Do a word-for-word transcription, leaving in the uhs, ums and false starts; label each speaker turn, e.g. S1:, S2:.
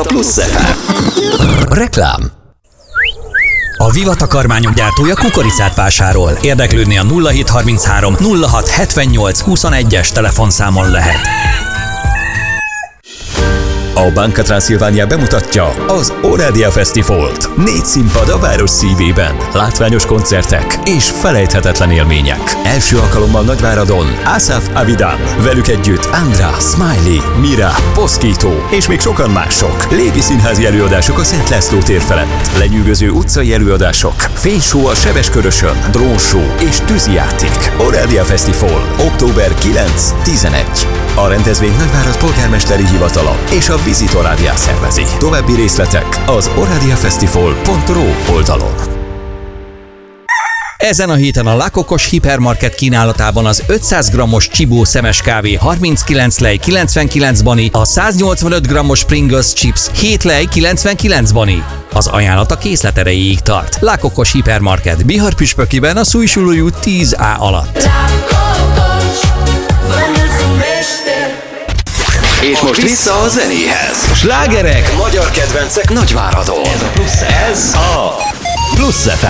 S1: a Plusz ef em. Reklám.
S2: A Viva takarmányok gyártója kukoricát vásárol. Érdeklődni a nulla hét harminchárom nulla hat hetvennyolc huszonegyes telefonszámon lehet.
S1: A Banca Transilvania bemutatja az Oradia Fesztivált. Négy színpad a város szívében, látványos koncertek és felejthetetlen élmények. Első alkalommal Nagyváradon Asaf Avidan, velük együtt Andra, Smiley, Mira, Poszkító és még sokan mások. Légi színházi előadások a Szent László tér felett, lenyűgöző utcai előadások, fényshow a Sebeskörösön, drónshow és tűzijáték. Oradia Fesztivál október kilenc-tizenegy. A rendezvény Nagyvárad polgármesteri hivatala és a Visit Oradia szervezi. További részletek az oradiafesztivál pont ru oldalon.
S2: Ezen a héten a Lakokos Hipermarket kínálatában az ötszáz grammos Csibó szemes kávé harminckilenc lej kilencvenkilenc bani, a száznyolcvanöt grammos Pringles chips hét lej kilencvenkilenc bani. Az ajánlat a készlet erejéig tart. Lakokos Hipermarket Bihar-Püspökiben a Szújsulói út tíz á alatt.
S1: És most vissza a zenéhez. Slágerek, magyar kedvencek Nagyváradon. Ez a Plusz ef em.